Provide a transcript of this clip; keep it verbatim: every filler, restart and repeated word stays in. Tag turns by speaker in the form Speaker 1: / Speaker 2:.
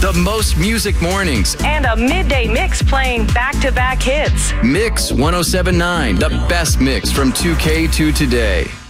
Speaker 1: the most music mornings.
Speaker 2: And a midday mix playing back-to-back hits.
Speaker 1: Mix one oh seven point nine, the best mix from two K to today.